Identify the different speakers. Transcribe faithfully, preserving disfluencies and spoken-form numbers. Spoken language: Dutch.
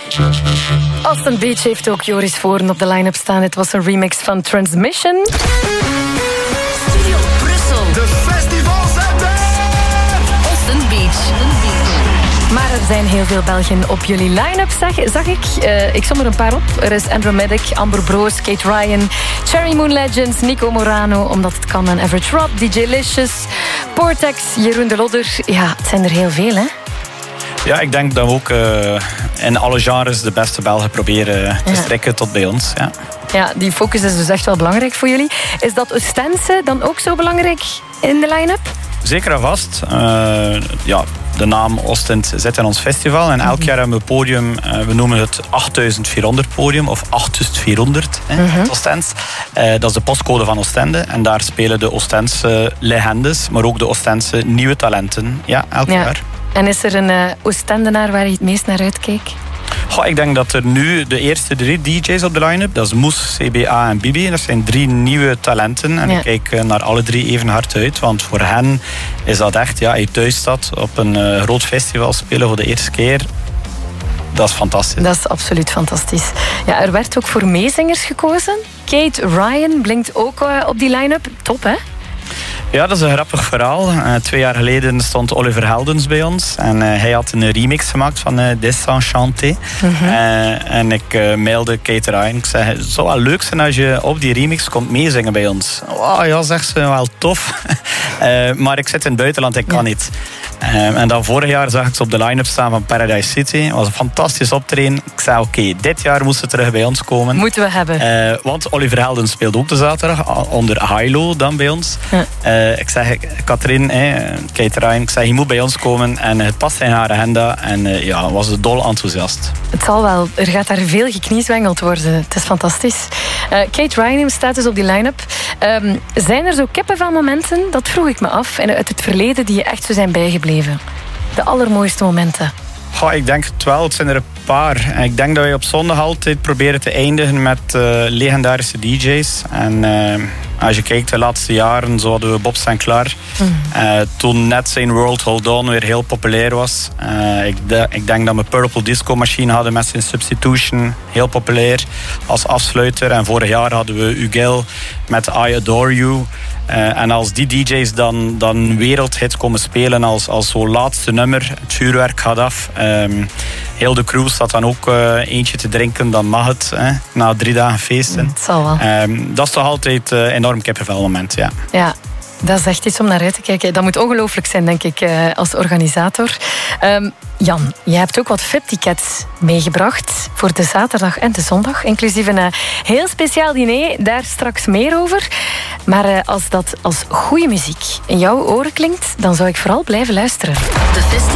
Speaker 1: Austin Beach heeft ook Joris Voorn op de line-up staan. Het was een remix van Transmission.
Speaker 2: Studio Brussel.
Speaker 3: De festivals zijn er!
Speaker 2: Austin Beach.
Speaker 1: Maar er zijn heel veel Belgen op jullie line-up, zag, zag ik. Uh, ik som er een paar op. Er is Andromedic, Amber Broos, Kate Ryan, Cherry Moon Legends, Nico Morano, Omdat het kan, en Average Rob, D J Licious, Portex, Jeroen de Lodder. Ja, het zijn er heel veel, hè?
Speaker 4: Ja, ik denk dat we ook uh, in alle genres de beste Belgen proberen te ja. strekken tot bij ons. Ja.
Speaker 1: Ja, die focus is dus echt wel belangrijk voor jullie. Is dat Oostendse dan ook zo belangrijk in de line-up?
Speaker 4: Zeker en vast. Uh, ja, de naam Oostend zit in ons festival. En elk jaar hebben we een podium, uh, we noemen het achtduizend vierhonderd podium. Of achtduizend vierhonderd, hè, mm-hmm. het Oostends. Uh, dat is de postcode van Oostende. En daar spelen de Oostendse legendes, maar ook de Oostendse nieuwe talenten. Ja, elk ja. jaar.
Speaker 1: En is er een uh, Oostendenaar waar je het meest naar uitkeek?
Speaker 4: Goh, ik denk dat er nu de eerste drie D J's op de line-up, dat is Moes, C B A en Bibi. Dat zijn drie nieuwe talenten. En ja. ik kijk naar alle drie even hard uit. Want voor hen is dat echt, ja, je thuis staat op een uh, groot festival spelen voor de eerste keer. Dat is fantastisch.
Speaker 1: Dat is absoluut fantastisch. Ja, er werd ook voor meezingers gekozen. Kate Ryan blinkt ook uh, op die line-up. Top, hè?
Speaker 4: Ja, dat is een grappig verhaal. Uh, twee jaar geleden stond Oliver Heldens bij ons. En uh, hij had een remix gemaakt van uh, Desenchanté. Mm-hmm. Uh, en ik uh, mailde Kate Ryan. Ik zei, het zou wel leuk zijn als je op die remix komt meezingen bij ons. Oh, ja, zegt ze, wel tof. uh, maar ik zit in het buitenland, ik kan ja. niet. Uh, en dan vorig jaar zag ik ze op de line-up staan van Paradise City. Het was een fantastisch optreden. Ik zei, oké, okay, dit jaar moest ze terug bij ons komen.
Speaker 1: Moeten we hebben.
Speaker 4: Uh, want Oliver Heldens speelde ook de zaterdag onder Hilo dan bij ons. Ja. Uh, ik zeg, Katrien, eh, Kate Ryan, ik zeg, je moet bij ons komen. En het past in haar agenda. En uh, ja, was ze dol enthousiast.
Speaker 1: Het zal wel. Er gaat daar veel gekniezwengeld worden. Het is fantastisch. Uh, Kate Ryan staat dus op die line-up. Um, zijn er zo kippenvelmomenten? Dat vroeg ik me af. En uit het verleden die je echt zo zijn bijgebleven. De allermooiste momenten.
Speaker 4: Goh, ik denk het wel. Het zijn er een paar. En ik denk dat wij op zondag altijd proberen te eindigen met uh, legendarische D J's. En uh, als je kijkt de laatste jaren, zo hadden we Bob Sinclair. Mm. Uh, toen net zijn World Hold On weer heel populair was. Uh, ik, de, ik denk dat we Purple Disco Machine hadden met zijn Substitution. Heel populair als afsluiter. En vorig jaar hadden we Ugel met I Adore You. Uh, en als die D J's dan, dan wereldhits komen spelen als, als zo'n laatste nummer, het vuurwerk gaat af. Um, heel de crew staat dan ook uh, eentje te drinken, dan mag het, hè, na drie dagen feesten.
Speaker 1: Het zal wel.
Speaker 4: Um, dat is toch altijd een uh, enorm kippenvelmoment, ja.
Speaker 1: Ja. Dat is echt iets om naar uit te kijken. Dat moet ongelooflijk zijn, denk ik, als organisator. Um, Jan, jij hebt ook wat V I P-tickets meegebracht voor de zaterdag en de zondag. Inclusief een uh, heel speciaal diner, daar straks meer over. Maar uh, als dat als goede muziek in jouw oren klinkt, dan zou ik vooral blijven luisteren.
Speaker 2: De festival.